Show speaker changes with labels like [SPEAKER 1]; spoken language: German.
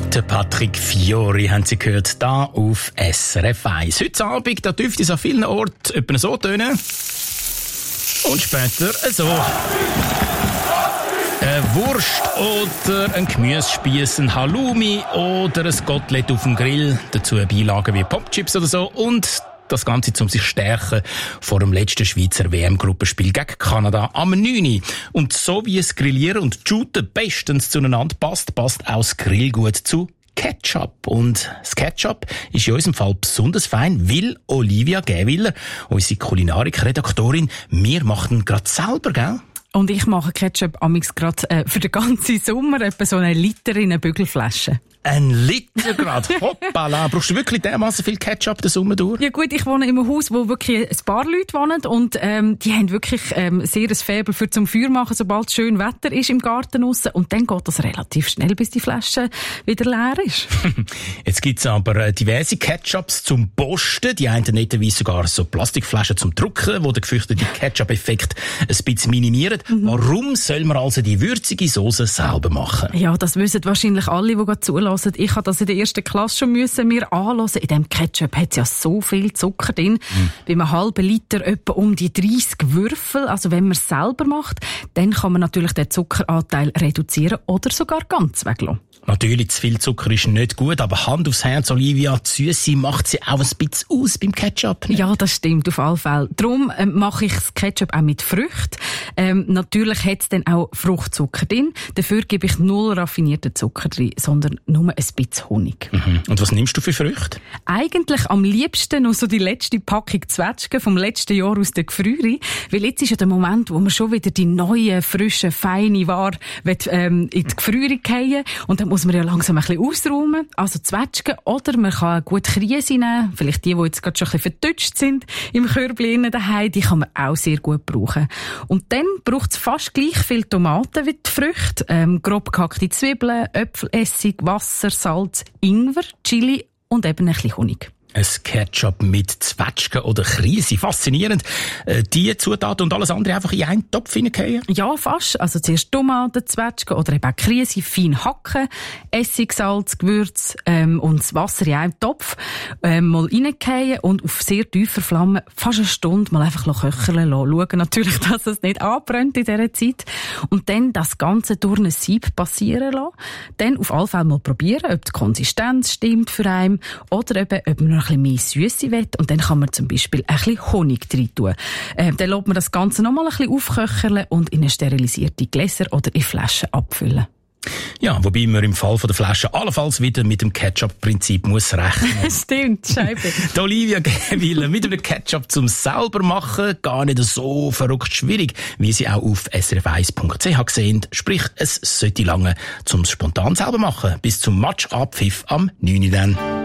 [SPEAKER 1] Der Patrick Fiori haben Sie gehört, da auf SRF 1. Heute Abend, da dürfte es an vielen Orten etwa so tönen. Und später so. Eine Wurst oder ein Gemüsespieß, ein Halloumi oder ein Kotelett auf dem Grill. Dazu Beilagen wie Popchips oder so. Und das Ganze, um sich stärken vor dem letzten Schweizer WM-Gruppenspiel gegen Kanada am 9. Und so wie es Grillieren und Shooten bestens zueinander passt, passt auch das Grillgut zu Ketchup. Und das Ketchup ist in unserem Fall besonders fein, weil Olivia Gäwiller, unsere Kulinarik-Redaktorin, wir machen ihn gerade selber, gell?
[SPEAKER 2] Und ich mache Ketchup amigs gerade für den ganzen Sommer etwa so eine Liter in eine Bügelflasche.
[SPEAKER 1] Ein Liter gerade? Hoppala! Brauchst du wirklich dermassen viel Ketchup den Sommer durch?
[SPEAKER 2] Ja gut, ich wohne in einem Haus, wo wirklich ein paar Leute wohnen und die haben wirklich sehr ein Faible für zum Feuer machen, sobald es schön Wetter ist im Garten draussen. Und dann geht das relativ schnell, bis die Flasche wieder leer ist.
[SPEAKER 1] Jetzt gibt's aber diverse Ketchups zum Posten. Die einen netterweise sogar so Plastikflaschen zum Drucken, die den gefürchteten Ketchup-Effekt ein bisschen minimieren. Warum soll man also die würzige Soße selber machen?
[SPEAKER 2] Ja, das wissen wahrscheinlich alle, die gerade zulassen. Ich habe das in der ersten Klasse schon mir anhören. In diesem Ketchup hat es ja so viel Zucker drin. Bei einem halben Liter etwa um die 30 Würfel. Also wenn man es selber macht, dann kann man natürlich den Zuckeranteil reduzieren oder sogar ganz weglassen.
[SPEAKER 1] Natürlich, zu viel Zucker ist nicht gut, aber Hand aufs Herz, Olivia, die Süße macht sie auch ein bisschen aus beim Ketchup. Nicht?
[SPEAKER 2] Ja, das stimmt, auf alle Fälle. Darum mache ich das Ketchup auch mit Früchten. Natürlich hat es dann auch Fruchtzucker drin. Dafür gebe ich 0 raffinierten Zucker drin, sondern nur ein bisschen Honig.
[SPEAKER 1] Und was nimmst du für Früchte?
[SPEAKER 2] Eigentlich am liebsten noch so die letzte Packung Zwetschgen vom letzten Jahr aus der Gefrierung. Weil jetzt ist ja der Moment, wo man schon wieder die neue, frische, feine Ware in die Gefrierung fallen. Und dann muss man ja langsam ein bisschen ausräumen. Also Zwetschgen oder man kann gut Krise nehmen. Vielleicht die jetzt gerade schon ein bisschen vertutscht sind im Körbchen daheim, die kann man auch sehr gut brauchen. Und dann braucht es fast gleich viel Tomaten wie die Früchte. Grob gehackte Zwiebeln, Äpfelessig, Wasser, Salz, Ingwer, Chili und eben ein bisschen Honig.
[SPEAKER 1] Ein Ketchup mit Zwetschgen oder Krise. Faszinierend. Die Zutaten und alles andere einfach in einen Topf hineingehen?
[SPEAKER 2] Ja, fast. Also zuerst Tomaten, Zwetschgen oder eben auch Krise fein hacken, Essig, Salz, Gewürz und das Wasser in einem Topf mal reingehen und auf sehr tiefer Flamme fast eine Stunde mal einfach köcheln lassen. Schauen natürlich, dass es nicht anbrennt in dieser Zeit. Und dann das Ganze durch ein Sieb passieren lassen. Dann auf alle Fälle mal probieren, ob die Konsistenz stimmt für einen oder eben, ob man noch ein bisschen mehr Süße will. Und dann kann man zum Beispiel ein bisschen Honig rein tun. Dann lässt man das Ganze noch mal ein bisschen aufköcheln und in eine sterilisierte Gläser oder in Flaschen abfüllen.
[SPEAKER 1] Ja, wobei man im Fall von der Flasche allenfalls wieder mit dem Ketchup-Prinzip muss rechnen.
[SPEAKER 2] Stimmt, Scheibe.
[SPEAKER 1] Die Olivia Gäwiller mit einem Ketchup zum selber machen, gar nicht so verrückt schwierig, wie sie auch auf srf1.ch gesehen. Sprich, es sollte lange zum spontan selber machen. Bis zum Match-Abpfiff am 9. dann.